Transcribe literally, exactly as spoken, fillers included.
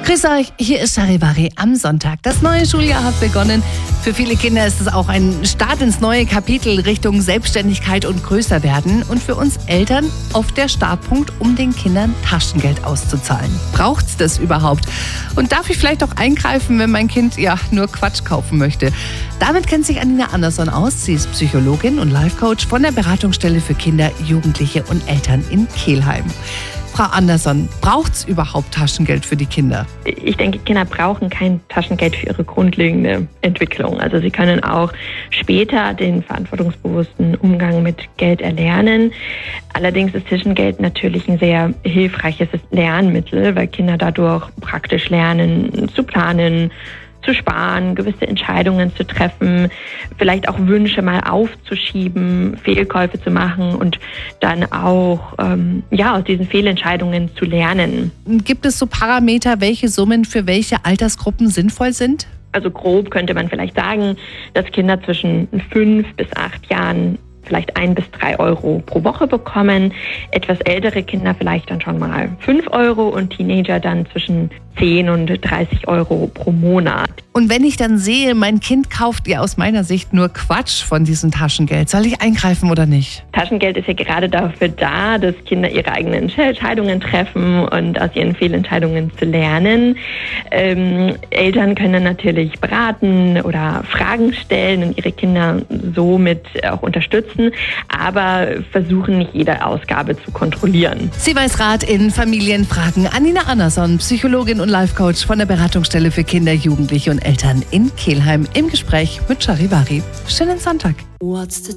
Grüß euch, hier ist Charivari am Sonntag. Das neue Schuljahr hat begonnen. Für viele Kinder ist es auch ein Start ins neue Kapitel Richtung Selbstständigkeit und Größerwerden. Und für uns Eltern oft der Startpunkt, um den Kindern Taschengeld auszuzahlen. Braucht's das überhaupt? Und darf ich vielleicht auch eingreifen, wenn mein Kind ja nur Quatsch kaufen möchte? Damit kennt sich Anina Andersson aus. Sie ist Psychologin und Life-Coach von der Beratungsstelle für Kinder, Jugendliche und Eltern in Kelheim. Frau Andersson, braucht's überhaupt Taschengeld für die Kinder? Ich denke, Kinder brauchen kein Taschengeld für ihre grundlegende Entwicklung. Also sie können auch später den verantwortungsbewussten Umgang mit Geld erlernen. Allerdings ist Taschengeld natürlich ein sehr hilfreiches Lernmittel, weil Kinder dadurch praktisch lernen zu planen, zu sparen, gewisse Entscheidungen zu treffen, vielleicht auch Wünsche mal aufzuschieben, Fehlkäufe zu machen und dann auch ähm, ja, aus diesen Fehlentscheidungen zu lernen. Gibt es so Parameter, welche Summen für welche Altersgruppen sinnvoll sind? Also grob könnte man vielleicht sagen, dass Kinder zwischen fünf bis acht Jahren vielleicht ein bis drei Euro pro Woche bekommen. Etwas ältere Kinder vielleicht dann schon mal fünf Euro und Teenager dann zwischen zehn und dreißig Euro pro Monat. Und wenn ich dann sehe, mein Kind kauft ja aus meiner Sicht nur Quatsch von diesem Taschengeld, soll ich eingreifen oder nicht? Taschengeld ist ja gerade dafür da, dass Kinder ihre eigenen Entscheidungen treffen und aus ihren Fehlentscheidungen zu lernen. Ähm, Eltern können natürlich beraten oder Fragen stellen und ihre Kinder somit auch unterstützen, aber versuchen nicht jede Ausgabe zu kontrollieren. Sie weiß Rat in Familienfragen. Anina Andersson, Psychologin und Life-Coach von der Beratungsstelle für Kinder, Jugendliche und Eltern in Kelheim im Gespräch mit Charivari. Schönen Sonntag.